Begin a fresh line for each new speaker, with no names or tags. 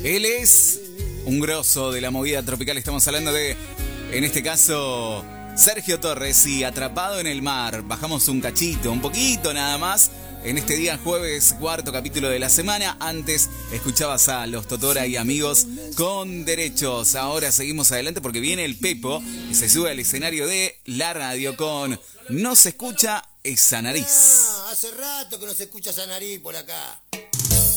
Él es un grosso de la movida tropical. Estamos hablando de, en este caso, Sergio Torres y Atrapado en el Mar. Bajamos un cachito, un poquito nada más. En este día jueves, cuarto capítulo de la semana. Antes escuchabas a Los Totora y Amigos con Derechos. Ahora seguimos adelante porque viene el Pepo y se sube al escenario de la radio con No se escucha esa nariz.
Hace rato que no se escucha esa nariz por acá.